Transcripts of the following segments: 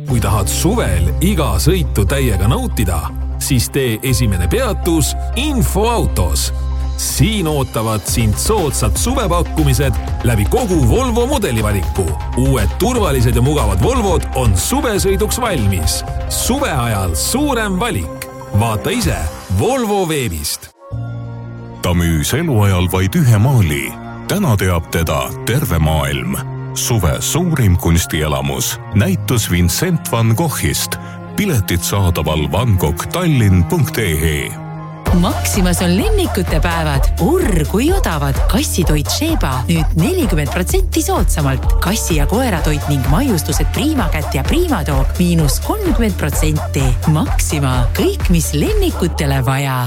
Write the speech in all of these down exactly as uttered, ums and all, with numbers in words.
kui tahad suvel iga sõitu täiega nautida, siis tee esimene peatus Infoautos. Siin ootavad sind soodsad suvepakkumised läbi kogu Volvo mudelivaliku. Uued turvalised ja mugavad Volvod on suvesõiduks valmis. Suve ajal suurem valik. Vaata ise Volvo veebist. Ta müüs eluajal vaid ühe maali. Täna teab teda terve maailm. Suve suurim kunstielamus. Näitus Vincent van Goghist. Piletid saadaval vangoghtallinn punkt ee. Maximas on lennikute päevad. Urr kui odavad. Kassitoit Sheba nüüd nelikümmend protsenti soodsamalt. Kassi- ja koeratoit ning maiustused Priimakätt ja Priimatoog miinus kolmkümmend protsenti. Maxima. Kõik, mis lennikutele vaja.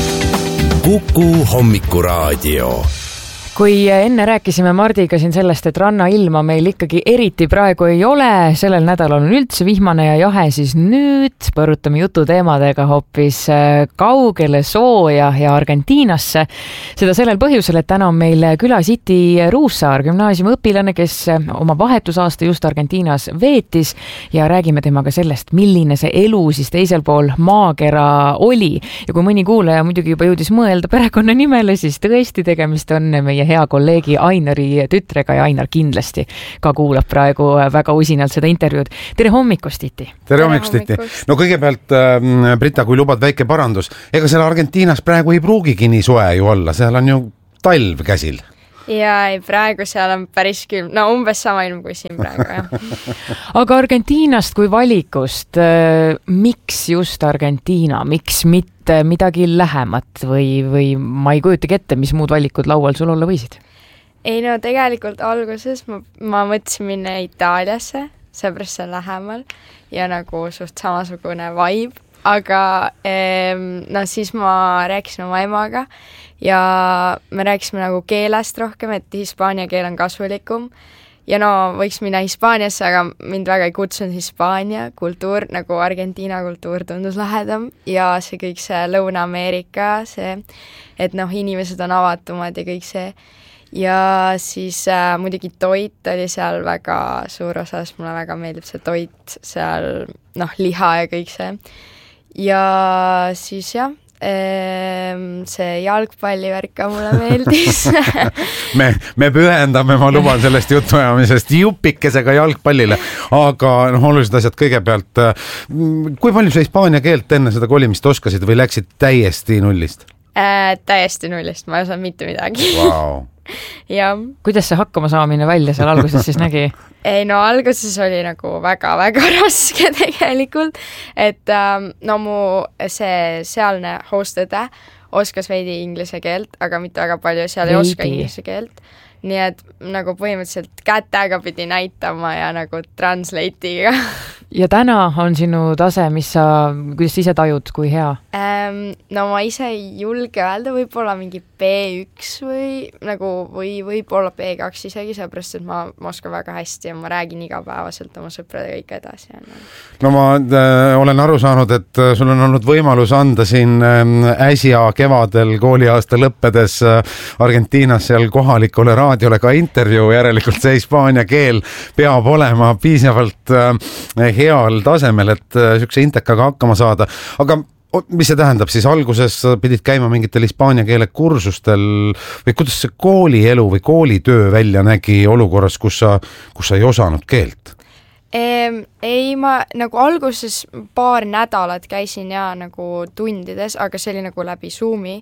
Kuku hommikuraadio. Kui enne rääkisime Mardiga siin sellest, et rannailma meil ikkagi eriti praegu ei ole, sellel nädalal on üldse vihmane ja jahe, siis nüüd põrutame jututeemadega hoopis kaugele sooja ja Argentiinasse. Seda sellel põhjusel, et täna on meil külas Iti Ruussaar, gümnaasiumi õpilane, kes oma vahetusaasta just Argentiinas veetis ja räägime temaga sellest, milline see elu siis teisel pool maakera oli. Ja kui mõni kuulaja muidugi juba jõudis mõelda perekonna nimele, siis tõesti tegemist on meie hea kolleegi Ainari tütrega ja Ainar kindlasti ka kuulab praegu väga usinalt seda intervjuud. Tere hommikust, Iti! Tere hommikust, Iti! No kõigepealt, äh, Brita, kui lubad väike parandus, ega seal Argentiinas praegu ei pruugigi nii soe ju olla, seal on ju talv käsil. Ja ei, praegu seal on päris külm, no umbes sama ilm kui siin praegu, jah. Aga Argentiinast kui valikust, äh, miks just Argentiina, miks mitte midagi lähemat või, või ma ei kujutagi ette, mis muud valikud laual sul olla võisid? Ei no tegelikult alguses ma, ma mõtlesin minna Itaaliasse, seepärast see lähemal ja nagu suht samasugune vibe, aga ehm, no siis ma rääkisin oma emaga ja me rääkisime nagu keelest rohkem, et hispaania keel on kasulikum. Ja no võiks minna Hispaaniasse, aga mind väga ei kutsunud Hispaania kultuur, nagu Argentiina kultuur tundus lähedam ja see kõik see Lõuna-Ameerika, see, et noh, inimesed on avatumad ja kõik see. Ja siis äh, muidugi toit oli seal väga suur osa, sest mulle väga meeldib see toit, seal noh, liha ja kõik see. Ja siis jah, see jalgpallivärk ka mulle meeldis. me, me pühendame, ma luban sellest jutuajamisest jupikesega jalgpallile, aga noh, olulised asjad kõigepealt. Kui palju sa hispaania keelt enne seda kolimist oskasid või läksid täiesti nullist? Äh, täiesti nullist, ma ei osanud mitte midagi. Wow. Ja. Kuidas see hakkama saamine välja seal alguses siis nägi? Ei no alguses oli nagu väga-väga raske tegelikult, et ähm, no mu see sealne hostede oskas veidi inglise keelt, aga mitte väga palju, seal veidi. Ei oska inglise keelt. Nii et nagu põhimõtteliselt kätega pidi näitama ja nagu translate'iga. Ja täna on sinu tase, mis sa, kuidas ise tajud, kui hea? Ähm, no ma ise ei julge öelda, võib-olla mingi B üks või nagu või võib-olla B kaks isegi, seepärast, et ma, ma oskan väga hästi ja ma räägin igapäevaselt oma sõpradega ikka edasi. No ma äh, olen aru saanud, et sul on olnud võimalus anda siin äh, äsja kevadel kooliaasta lõppedes äh, Argentiinas seal kohalikule raadiole ka intervjuu, järelikult see hispaania keel peab olema piisavalt äh, heal tasemel, et äh, sükse intekaga hakkama saada. Aga mis see tähendab siis? Alguses pidid käima mingitel hispaania keele kursustel või kuidas see koolielu või koolitöö välja nägi olukorras, kus sa, kus sa ei osanud keelt? Ehm, ei, ma nagu alguses paar nädalat käisin ja nagu tundides, aga see oli nagu läbi Zoomi.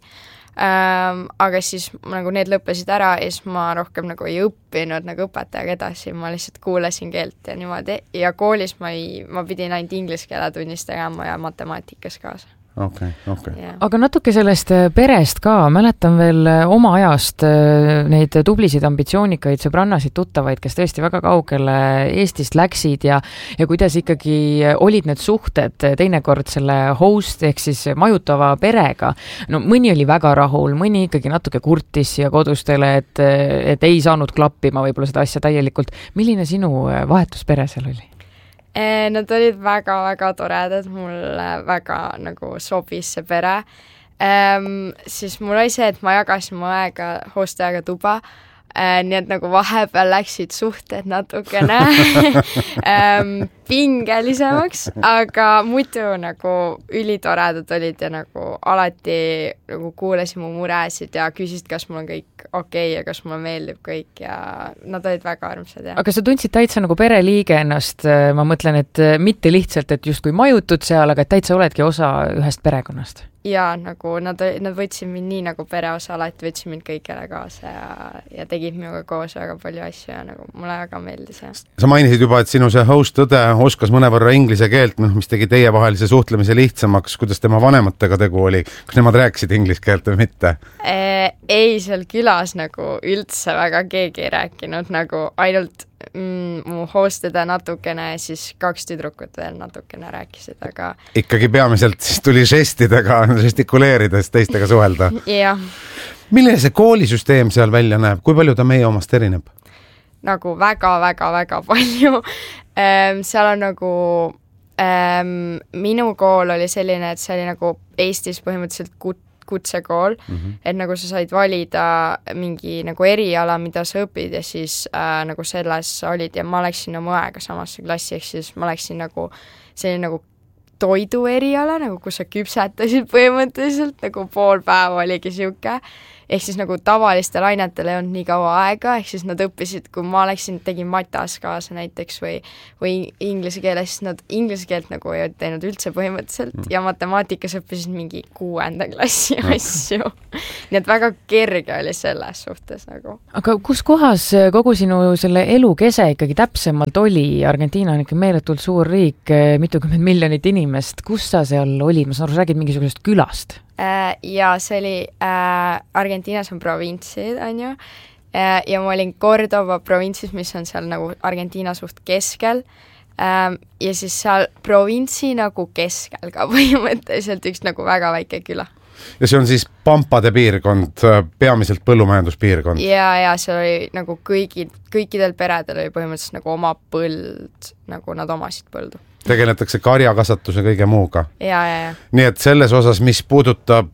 Ähm, aga siis nagu need lõppesid ära ja siis ma rohkem nagu ei õppinud nagu õpetajaga edasi, ma lihtsalt kuulasin keelt ja niimoodi ja koolis ma, ei, ma pidin ainult inglise keele tunnis tegema ja matemaatikas kaasa. Okay, okay. Yeah. Aga natuke sellest perest ka, mäletan veel oma ajast neid tublisid ambitsioonikaid sõbrannasid tuttavaid, kes tõesti väga kaugele Eestist läksid ja, ja kuidas ikkagi olid need suhted teinekord selle host ehk siis majutava perega. No mõni oli väga rahul, mõni ikkagi natuke kurtis ja kodustele, et, et ei saanud klappima võib-olla seda asja täielikult. Milline sinu vahetuspere seal oli? Nad olid väga-väga toredad, mulle väga nagu sobis see pere. Ehm, siis mul oli see, et ma jagasin mu aega hostajaga tuba, ehm, nii et nagu vahepeal läksid suhted natukene. ehm, pingelisemaks, aga muidu nagu ülitoredad olid ja nagu alati nagu kuulasid mu muresid ja küsisid, kas mul on kõik okei okay ja kas mulle meeldib kõik ja nad olid väga armsad. Ja. Aga sa tundsid täitsa nagu pereliige ennast, ma mõtlen, et mitte lihtsalt, et justkui majutud seal, aga et täitsa oledki osa ühest perekonnast. Ja nagu nad, nad võtsid mind nii nagu pereosa, alati võtsid mind kõikjale kaasa ja, ja tegid minuga koos väga palju asju ja nagu mulle väga meeldis. Ja. Sa mainisid juba, et sinu see host õde oskas mõnevõrra inglise keelt, mis tegi teie vahelise suhtlemise lihtsamaks. Kuidas tema vanematega tegu oli? Kas nemad rääkisid inglise keelt või mitte? Ei, seal külas nagu üldse väga keegi ei rääkinud, nagu ainult mm, mu hostida natukene ja siis kaks tüdrukut veel natukene rääkisid, aga ikkagi peamiselt siis tuli žestidega, žestikuleerides teistega suhelda. Jah. Milline see koolisüsteem seal välja näeb? Kui palju ta meie omast erineb? Nagu väga-väga-väga palju. Seal on nagu ähm, minu kool oli selline, et see oli nagu Eestis põhimõtteliselt kut kutsekool, mm-hmm. et nagu sa said valida mingi nagu eriala, mida sa õpid ja siis äh, nagu selles olid ja ma läksin oma õega samasse klassi, ehk siis ma läksin nagu selline nagu toidu eriala, nagu kus sa küpsetasid põhimõtteliselt, nagu pool päeva oligi siuke, ehk siis nagu tavalistel ainetel ei olnud nii kaua aega, ehk siis nad õppisid, kui ma läksin, tegin matas kaasa näiteks või, või inglise keeles, siis nad inglise keelt nagu ei teinud üldse põhimõtteliselt mm. ja matemaatikas õppisid mingi kuuenda klassi mm. asju. Nii et väga kerge oli selles suhtes nagu. Aga kus kohas kogu sinu selle elu kese ikkagi täpsemalt oli? Argentiina on ikka meeletult suur riik, mitukümmend miljonit inimest. Kus sa seal olid? Ma saan aru, räägid mingisugusest külast? Ja see oli äh, Argentiinas on provintsid, on ju, ja ma olin Córdoba provintsis, mis on seal nagu Argentiina suht keskel ähm, ja siis seal provintsi nagu keskel ka põhimõtteliselt üks nagu väga väike küla. Ja see on siis Pampade piirkond, peamiselt põllumajanduspiirkond? Ja, ja seal oli nagu kõigi, kõikidel peredel oli põhimõtteliselt nagu oma põld, nagu nad omasid põldu. Tegeletakse karjakasvatuse kõige muuga. Ja, ja, ja. Nii et selles osas, mis puudutab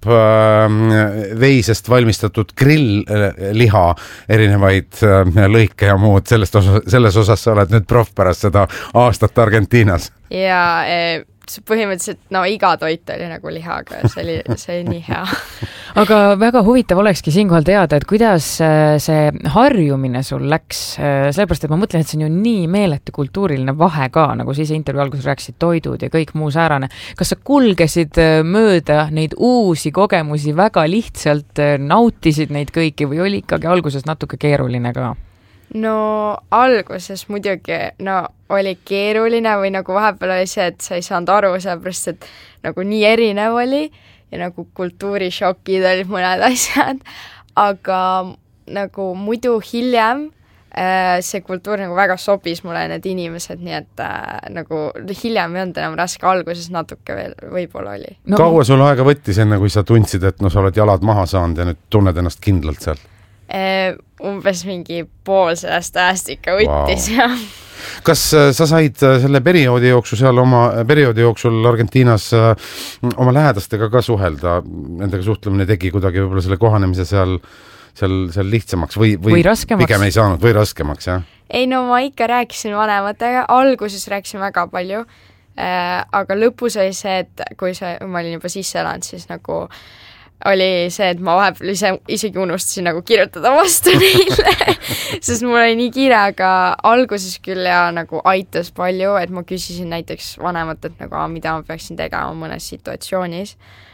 äh, veisest valmistatud grill-liha, erinevaid äh, lõike ja muud, sellest osa, selles osas sa oled nüüd prof pärast seda aastat Argentiinas. Ja e põhimõtteliselt, no iga toit oli nagu lihaga ja see oli, see oli nii hea. Aga väga huvitav olekski siinkohal teada, et kuidas see harjumine sul läks, sellepärast, et ma mõtlen, et see on ju nii meeletu kultuuriline vahe ka, nagu siis intervjuu alguses rääkisid toidud ja kõik muu säärane. Kas sa kulgesid mööda neid uusi kogemusi väga lihtsalt, nautisid neid kõiki või oli ikkagi alguses natuke keeruline ka? No alguses muidugi no, oli keeruline või nagu vahepeal oli see, et sa ei saanud aru, sellepärast et nagu nii erinev oli ja nagu kultuurishokid olid mõned asjad, aga nagu muidu hiljem äh, see kultuur nagu väga sobis mulle need inimesed, nii et äh, nagu hiljem ei olnud enam raske, alguses natuke veel võib-olla oli. No, kaua sul aega võttis enne, kui sa tundsid, et no sa oled jalad maha saanud ja nüüd tunned ennast kindlalt seal? Uh, umbes mingi pool sellest ajast ikka võttis wow. Kas uh, sa said uh, selle perioodi jooksul seal oma perioodi jooksul Argentiinas uh, oma lähedastega ka suhelda, nendega suhtlemine tegi kuidagi võib-olla selle kohanemise seal, seal, seal lihtsamaks või, või, või pigem ei saanud või raskemaks, jah? Ei, no ma ikka rääkisin vanematega, alguses rääkisin väga palju, uh, aga lõpus oli see, et kui see, ma olin juba sisse elanud, siis nagu oli see, et ma vahepeal ise, isegi unustasin nagu kirjutada vastu neile, sest mul oli nii kiire, aga alguses küll ja nagu aitas palju, et ma küsisin näiteks vanemat, et nagu, mida ma peaksin tegema mõnes situatsioonis,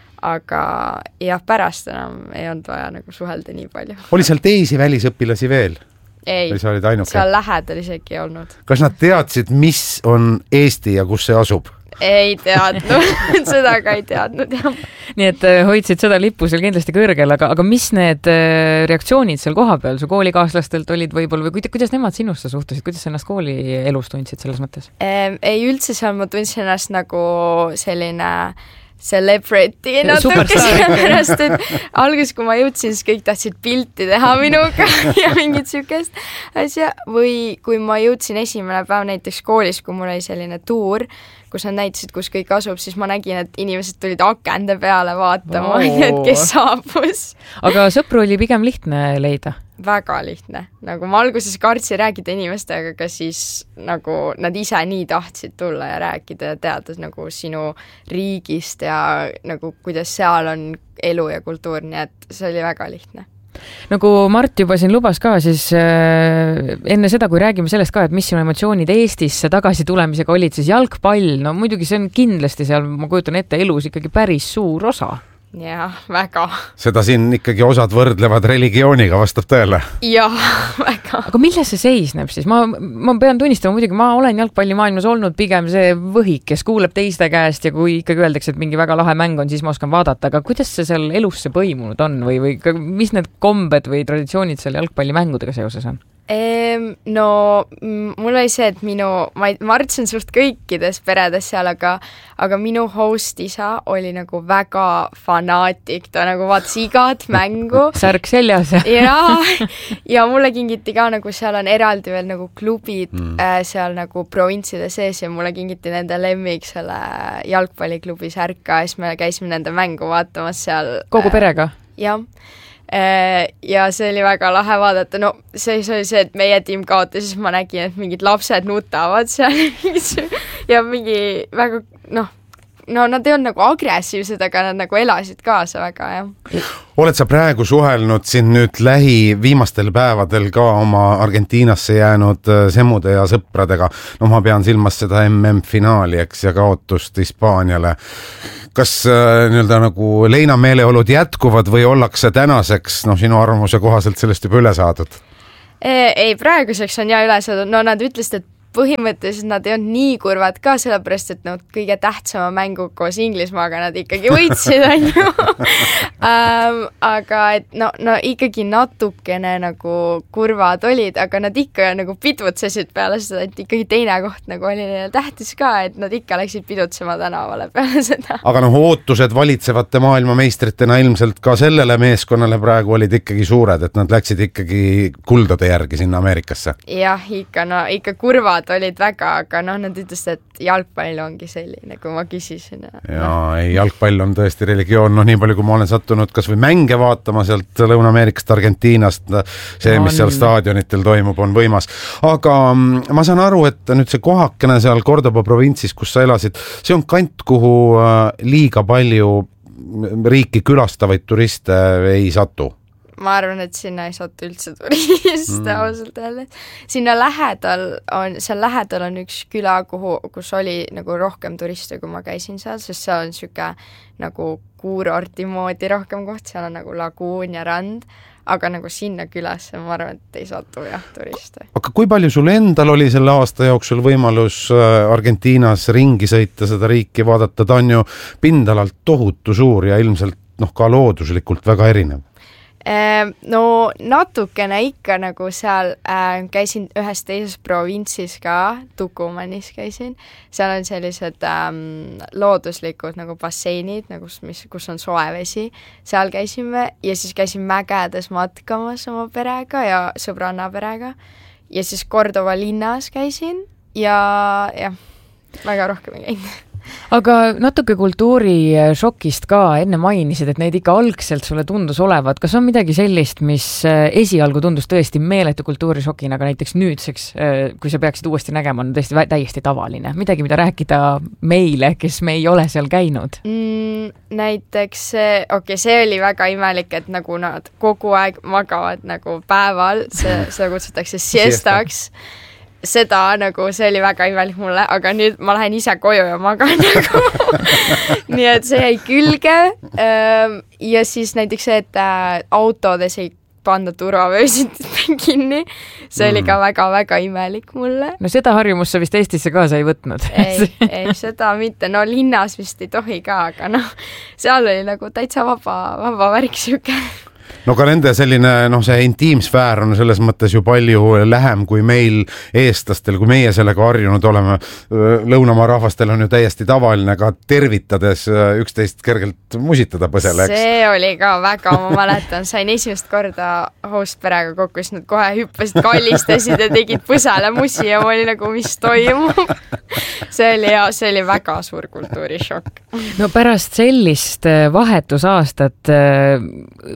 aga jah, pärast enam ei olnud vaja nagu suhelda nii palju. Oli seal teisi välisõpilasi veel? Ei, seal lähedal isegi ei olnud. Kas nad teadsid, mis on Eesti ja kus see asub? Ei teadnud, seda ka ei teadnud, jah. Nii et hoidsid seda lippu seal kindlasti kõrgel, aga, aga mis need reaktsioonid seal koha peal su koolikaaslastelt olid võib-olla või kuidas nemad sinusse suhtusid, kuidas sa ennast kooli elus tundsid selles mõttes? Ei, üldse seal ma tundsin ennast nagu selline celebrity natuke sellepärast, et alguses, kui ma jõudsin, siis kõik tahtsid pilti teha minuga ja mingit sükest asja või kui ma jõudsin esimene päev näiteks koolis, kui mul oli selline tuur, kus nad näitasid, kus kõik asub, siis ma nägin, et inimesed tulid akende peale vaatama, oh. et kes saabus. Aga sõpru oli pigem lihtne leida? väga lihtne, nagu ma alguses kartsin rääkida inimestega, aga siis nagu nad ise nii tahtsid tulla ja rääkida ja teada nagu sinu riigist ja nagu kuidas seal on elu ja kultuur, nii et see oli väga lihtne. Nagu Mart juba siin lubas ka, siis äh, enne seda, kui räägime sellest ka, et mis sinu emotsioonid Eestisse tagasi tulemisega olid, siis jalgpall, no muidugi see on kindlasti seal, ma kujutan ette, elus ikkagi päris suur osa. Jah, väga. Seda siin ikkagi osad võrdlevad religiooniga, vastab tõele? Jah, väga. Aga milles see seisneb siis? Ma, ma pean tunnistama, muidugi ma olen jalgpallimaailmas olnud pigem see võhik, kes kuuleb teiste käest ja kui ikkagi öeldakse, et mingi väga lahe mäng on, siis ma oskan vaadata, aga kuidas see seal elusse põimunud on või, või mis need kombed või traditsioonid seal jalgpallimängudega seoses on? Ehm, no mul oli see, et minu, ma, ma arvasin suht kõikides peredes seal, aga, aga minu host isa oli nagu väga fanaatik, ta nagu vaatas igat mängu. Särk seljas. ja, ja mulle kingiti ka nagu seal on eraldi veel nagu klubid mm. äh, seal nagu provintside sees ja mulle kingiti nende lemmik selle jalgpalliklubi särka ja siis me käisime nende mängu vaatamas seal. Kogu perega? Äh, jah. Ja see oli väga lahe vaadata, no see oli see, et meie tiim kaotas, siis ma nägin, et mingid lapsed nutavad seal ja mingi väga, noh, no nad ei olnud nagu agressiivsed, aga nad nagu elasid kaasa väga, jah. Oled sa praegu suhelnud siin nüüd lähi viimastel päevadel ka oma Argentiinasse jäänud semude ja sõpradega? No ma pean silmas seda M M-finaali, eks, ja kaotust Hispaaniale. Kas äh, nii-öelda nagu leinameeleolud jätkuvad või ollakse tänaseks, noh, sinu arvamuse kohaselt sellest juba üle saadud? Ei, praeguseks on ja üle saadud. No nad ütlesid, et põhimõtteliselt nad ei olnud nii kurvad ka, sellepärast, et no, kõige tähtsama mängu koos Inglismaaga nad ikkagi võitsid, on ju. um, aga et no, no ikkagi natukene nagu kurvad olid, aga nad ikka nagu pidutsesid peale seda, et ikkagi teine koht nagu oli neile tähtis ka, et nad ikka läksid pidutsema tänavale peale seda. Aga noh, ootused valitsevate maailmameistritena ilmselt ka sellele meeskonnale praegu olid ikkagi suured, et nad läksid ikkagi kuldade järgi sinna Ameerikasse. Jah, ikka, no ikka kurvad olid väga, aga noh, nad ütlesid, et jalgpall ongi selline, kui ma küsisin. Jaa, ei, jalgpall on tõesti religioon, noh nii palju, kui ma olen sattunud kas või mänge vaatama sealt Lõuna-Ameerikast, Argentiinast, see, mis seal staadionitel toimub, on võimas. Aga ma saan aru, et nüüd see kohakene seal Cordoba provintsis, kus sa elasid, see on kant, kuhu liiga palju riiki külastavaid turiste ei satu. Ma arvan, et sinna ei saatu üldse turist mm. ausalt öelda. Sinna lähedal on, seal lähedal on üks küla, kuhu, kus oli nagu rohkem turiste, kui ma käisin seal, sest seal on siuke nagu kuurorti moodi rohkem koht, seal on nagu laguun ja rand, aga nagu sinna külasse ma arvan, et ei saatu jah turiste. Aga kui palju sul endal oli selle aasta jooksul võimalus Argentiinas ringi sõita, seda riiki vaadata, ta on ju pindalalt tohutu suur ja ilmselt noh, ka looduslikult väga erinev. No natukene ikka nagu seal äh, käisin ühes teises provintsis ka, Tucumanis käisin, seal on sellised ähm, looduslikud nagu basseinid, nagu, mis, kus on soe vesi, seal käisime ja siis käisin mägedes matkamas oma perega ja sõbranna perega ja siis Cordoba linnas käisin ja jah, väga rohkem ei käinud. Aga natuke kultuurishokist ka enne mainisid, et neid ikka algselt sulle tundus olevat. Kas on midagi sellist, mis esialgu tundus tõesti meeletu kultuurishokina, aga näiteks nüüdseks, kui sa peaksid uuesti nägema, on tõesti täiesti tavaline? Midagi, mida rääkida meile, kes me ei ole seal käinud? Mm, näiteks, okei, okay, see oli väga imelik, et nagu nad kogu aeg magavad nagu päeval, see, seda kutsutakse siestaks. Seda nagu, see oli väga imelik mulle, aga nüüd ma lähen ise koju ja magan nagu. Nii et see jäi külge ja siis näiteks see, et autodes ei panda turvavöösid kinni, see oli ka väga-väga imelik mulle. No seda harjumust sa vist Eestisse kaasa ei võtnud? Ei, ei, seda mitte. No linnas vist ei tohi ka, aga noh, seal oli nagu täitsa vaba, vaba värk siuke. No ka nende selline, noh, see intiimsfäär on selles mõttes ju palju lähem kui meil eestlastel, kui meie sellega harjunud oleme. Lõunamaa rahvastel on ju täiesti tavaline ka tervitades üksteist kergelt musitada põsele, eks? See oli ka väga, ma mäletan, sain esimest korda host perega kokku, siis nad kohe hüppasid, kallistasid ja tegid põsele musi ja ma oli nagu, mis toimub. See oli, ja, see oli väga suur kultuurishokk. No pärast sellist vahetusaastat, no ilmselt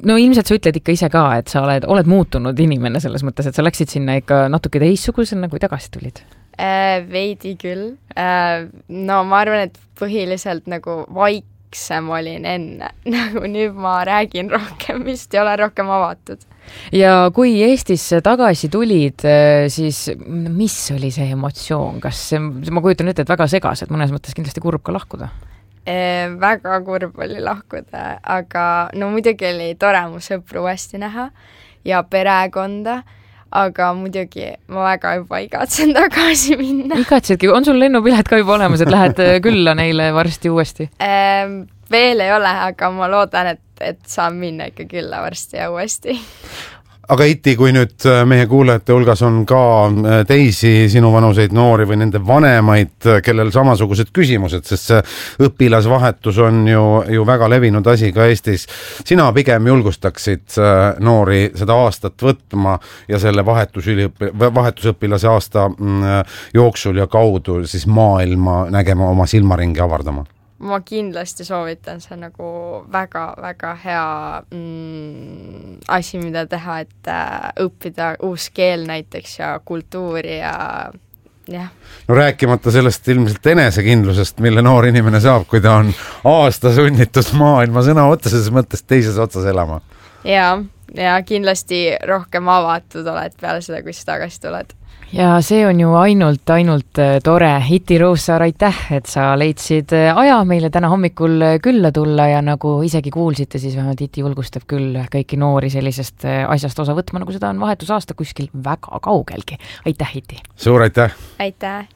sa ütled ikka ise ka, et sa oled, oled muutunud inimene selles mõttes, et sa läksid sinna ikka natuke teistsugusena, kui tagasi tulid? Äh, veidi küll. Äh, no ma arvan, et põhiliselt nagu vaiksem olin enne. Nagu nüüd ma räägin rohkem, vist ei ole rohkem avatud. Ja kui Eestisse tagasi tulid, siis mis oli see emotsioon? Kas see, ma kujutan nüüd, et väga segased, mõnes mõttes kindlasti kurb ka lahkuda? Väga kurb oli lahkuda, aga no muidugi oli tore mu sõpru uuesti näha ja perekonda, aga muidugi ma väga juba igatsen tagasi minna. Igatsedki, on sul lennupilet ka juba olemas, et lähed külla neile varsti uuesti? Veel ei ole, aga ma loodan, et, et saan minna ikka külla varsti ja uuesti. Aga Iti, kui nüüd meie kuulajate hulgas on ka teisi sinu vanuseid noori või nende vanemaid, kellel samasugused küsimused, sest see õpilasvahetus on ju, ju väga levinud asi ka Eestis. Sina pigem julgustaksid noori seda aastat võtma ja selle vahetusüliõpi, vahetusõpilase aasta jooksul ja kaudu siis maailma nägema, oma silmaringi avardama? Ma kindlasti soovitan, see nagu väga, väga hea mm, asi, mida teha, et äh, õppida uus keel näiteks ja kultuuri ja jah. No rääkimata sellest ilmselt enesekindlusest, mille noor inimene saab, kui ta on aasta sunnitud maailma sõna otseses mõttes teises otsas elama. Ja, ja kindlasti rohkem avatud oled peale seda, kui sa tagasi tuled. Ja see on ju ainult, ainult tore. Iti Ruussaar, aitäh, et sa leidsid aja meile täna hommikul külla tulla ja nagu isegi kuulsite, siis vähemalt Iti julgustab küll kõiki noori sellisest asjast osa võtma, nagu seda on vahetusaasta kuskil väga kaugelgi. Aitäh, Iti! Suur aitäh! Aitäh!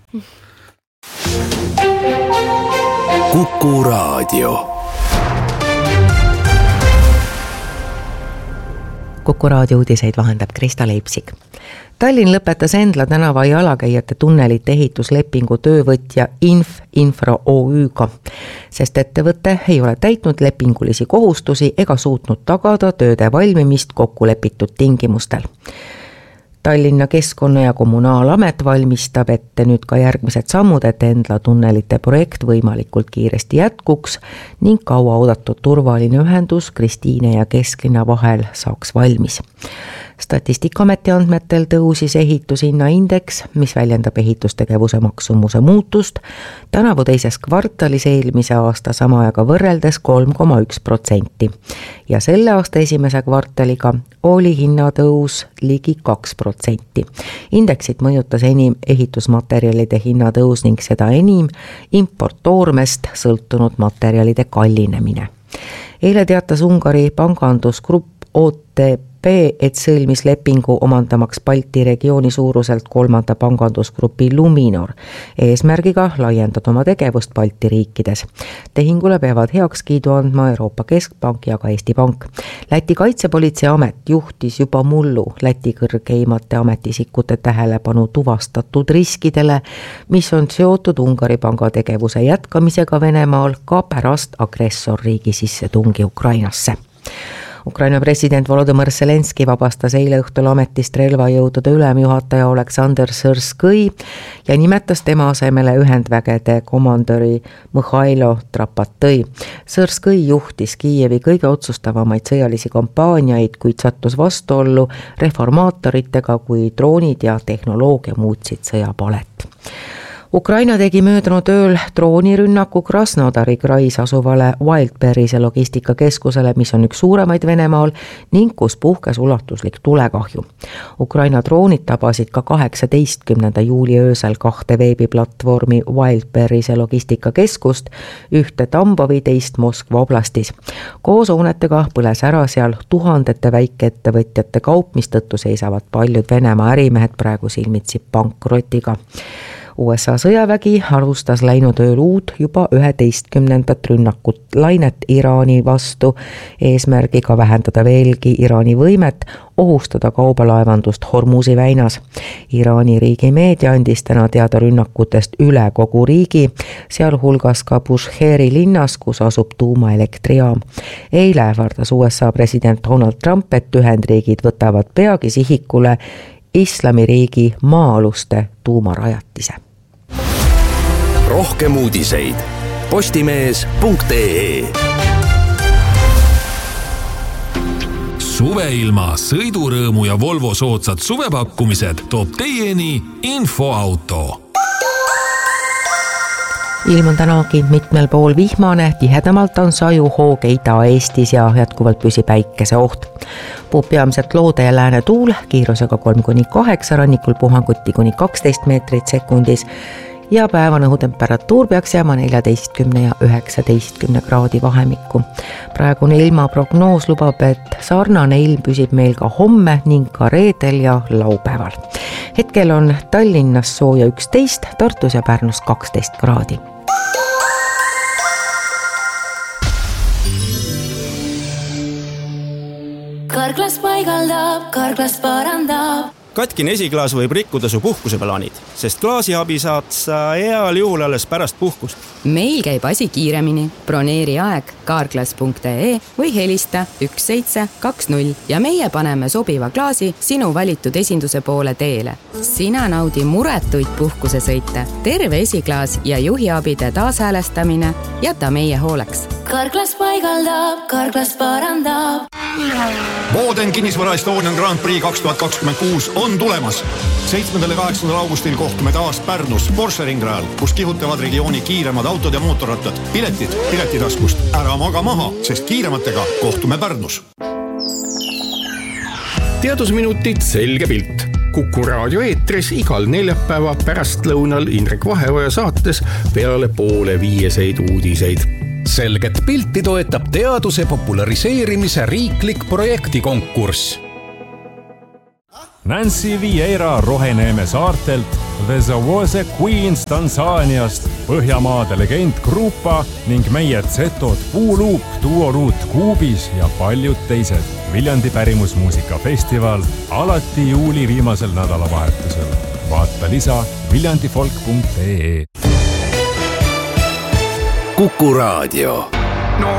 Kuku Raadio. Kuku Raadio uudiseid vahendab Krista Leipsik. Tallinn lõpetas Endla tänava jalakäijate tunnelite ehituslepingu töövõtja Inf Infra O Üga, sest ettevõte ei ole täitnud lepingulisi kohustusi ega suutnud tagada tööde valmimist kokkulepitud tingimustel. Tallinna Keskkonna- ja Kommunaalamet valmistab ette nüüd ka järgmised sammud, et Endla tunnelite projekt võimalikult kiiresti jätkuks ning kaua oodatud turvaline ühendus Kristiine ja Kesklinna vahel saaks valmis. Statistikaameti andmetel tõusis ehitushinna indeks, mis väljendab ehitustegevuse maksumuse muutust, tänavu teises kvartalis eelmise aasta sama ajaga võrreldes kolm koma üks protsenti ja selle aasta esimese kvartaliga oli hinnatõus ligi kaks protsenti. Indeksit mõjutas enim ehitusmaterjalide hinnatõus ning seda enim importtoormest sõltunud materjalide kallinemine. Eile teatas Ungari pangandusgrupp O T P, et sõlmis lepingu omandamaks Balti regiooni suuruselt kolmanda pangandusgrupi Luminor, eesmärgiga laiendada oma tegevust Balti riikides. Tehingule peavad heakskiidu andma Euroopa Keskpank ja ka Eesti Pank. Läti kaitsepolitsei amet juhtis juba mullu Läti kõrgeimate ametisikute tähelepanu tuvastatud riskidele, mis on seotud Ungari panga tegevuse jätkamisega Venemaal ka pärast agressorriigi sissetungi Ukrainasse. Ukraina president Volodõmõr Zelenski vabastas eile õhtul ametist relvajõudude ülemjuhataja Oleksandr Sõrskõi ja nimetas tema asemele ühendvägede komandöri Mihhailo Trapatõi. Sõrskõi juhtis Kiievi kõige otsustavamaid sõjalisi kampaaniaid, kuid sattus vastuollu reformaatoritega, kui droonid ja tehnoloogia muutsid sõjapalet. Ukraina tegi möödunud ööl droonirünnaku Krasnodari krais asuvale Wildberry'se logistikakeskusele, mis on üks suuremaid Venemaal ning kus puhkes ulatuslik tulekahju. Ukraina droonid tabasid ka kaheksateistkümnenda juuli öösel kahte veebiplatvormi Wildberry'se logistikakeskust, ühte Tambovi, teist Moskva oblastis. Koos hoonetega põles ära seal tuhandete väikeettevõtjate kaup, mistõttu seisavad paljud Venemaa ärimehed praegu silmitsi pankrotiga. U S A sõjavägi alustas läinud ööl uut juba üheteistkümnendat rünnakut lainet Iraani vastu, eesmärgiga vähendada veelgi Iraani võimet ohustada kaubalaevandust Hormuzi väinas. Iraani riigi meedia andis täna teada rünnakutest üle kogu riigi, sealhulgas ka Busheeri linnas, kus asub tuumaelektrijaam. Eile ähvardas U S A president Donald Trump, et Ühendriigid võtavad peagi sihikule Islamiriigi maa-aluste tuumarajatise. Rohkem uudiseid postimees punkt ee. suveilma, sõidurõõmu ja Volvo soodsad suvepakkumised toob teieni Infoauto. Ilm on tänagi mitmel pool vihmane, tihedamalt on sajuhoog Ida-Eestis ja jätkuvalt püsib päikese oht. Puhub peamiselt loode ja lääne tuul, kiirusega kolm kuni kaheksa, rannikul puhanguti kuni kaksteist meetrit sekundis ja päevane õhutemperatuur peaks jääma neljateistkümne ja üheksateistkümne kraadi vahemikku. Praegune ilmaprognoos lubab, et sarnane ilm püsib meil ka homme ning ka reedel ja laupäeval. Hetkel on Tallinnas sooja üksteist, Tartus ja Pärnus kaksteist kraadi. Karklas paigaldab, Karklas parandab. Katkine esiklaas võib rikkuda su puhkuseplaanid, sest klaasiabi saad sa heal juhul alles pärast puhkust. Meil käib asi kiiremini. Broneeri aeg karklas punkt ee või helista üks seitse kaks null ja meie paneme sobiva klaasi sinu valitud esinduse poole teele. Sina naudi muretuid puhkusesõite, terve esiklaas ja juhiabide taashäälestamine jäta meie hooleks. Karklas paigaldab, Karklas parandab. Boden kinnisvara Estonian Grand Prix kaks tuhat kakskümmend kuus on tulemas. seitsmendal ja kaheksandal augustil kohtume taas Pärnus Porsche ringrajal, kus kihutavad regiooni kiiremad autod ja mootorrattad. Piletid piletitaskust. Ära maga maha, sest kiirematega kohtume Pärnus. Teadusminutid selge pilt. Kuku raadio eetris igal neljapäeva pärastlõunal Indrek Vaheoja saates peale poole viieseid uudiseid. Selget pilti toetab teaduse populariseerimise riiklik projektikonkurss. Nancy Vieira Roheneeme saartelt, The Zawose Queens Tansaaniast, Põhjamaade legend Grupa ning meie Zetod Puuluup, Duoruut Kuubis ja paljud teised. Viljandi pärimusmuusikafestival alati juuli viimasel nädalavahetusel. Vaata lisa viljandifolk punkt ee. Kuku Raadio.